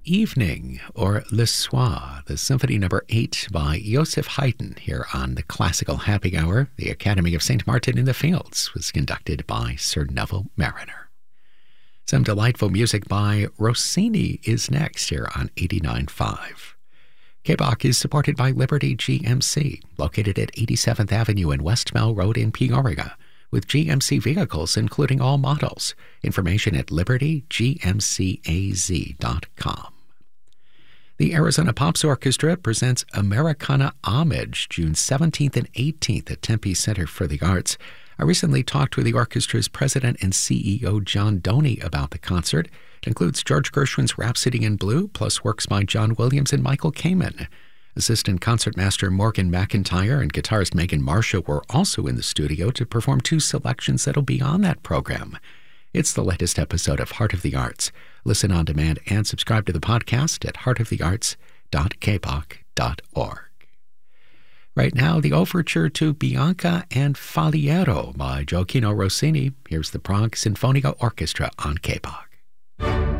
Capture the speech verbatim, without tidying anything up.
Evening, or Le Soir, the Symphony Number eight by Joseph Haydn here on the Classical Happy Hour. The Academy of Saint Martin in the Fields was conducted by Sir Neville Marriner. Some delightful music by Rossini is next here on eighty-nine point five. K B O C is supported by Liberty G M C, located at eighty-seventh Avenue and West Mell Road in Peoria, with G M C vehicles including all models. Information at liberty g m c a z dot com. The Arizona Pops Orchestra presents Americana Homage June seventeenth and eighteenth at Tempe Center for the Arts. I recently talked with the orchestra's president and C E O John Doney about the concert. It includes George Gershwin's Rhapsody in Blue, plus works by John Williams and Michael Kamen. Assistant concertmaster Morgan McIntyre and guitarist Megan Marshall were also in the studio to perform two selections that'll be on that program. It's the latest episode of Heart of the Arts. Listen on demand and subscribe to the podcast at heart of the arts dot k b o c dot org. Right now, the overture to Bianca and Faliero by Gioacchino Rossini. Here's the Prague Sinfonia Orchestra on K B O C.